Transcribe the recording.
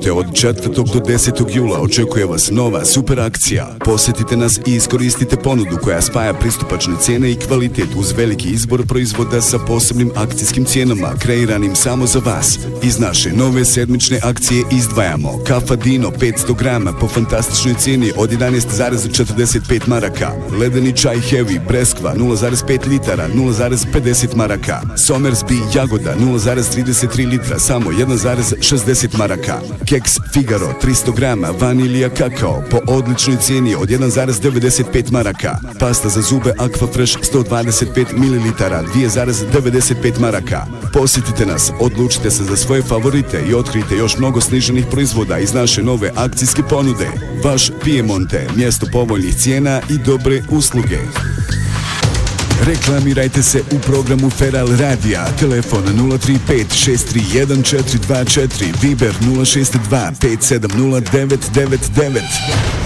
Piemonte od 4. do 10. jula očekuje vas nova super akcija. Posjetite nas i iskoristite ponudu koja spaja pristupačne cijene i kvalitet uz veliki izbor proizvoda sa posebnim akcijskim cijenama kreiranim samo za vas. Iz naše nove sedmične akcije izdvajamo Kafa Dino 500 grama po fantastičnoj cijeni od 11,45 maraka, ledeni čaj Heavy Breskva 0,5 litara 0,50 maraka, Somersby Jagoda 0,33 litra samo 1,60 maraka, Keks Figaro 300 grama vanilija kakao po odličnoj cijeni od 1,95 maraka, pasta za zube Aquafresh 125 ml 2,95 maraka. Posjetite nas, odlučite se za svoje favorite i otkrijte još mnogo sniženih proizvoda iz naše nove akcijske ponude. Vaš Piemonte, mjesto povoljnih cijena i dobre usluge. Reklamirajte se u programu Feral Radija. Telefon 035-631-424, Viber 062-570-999.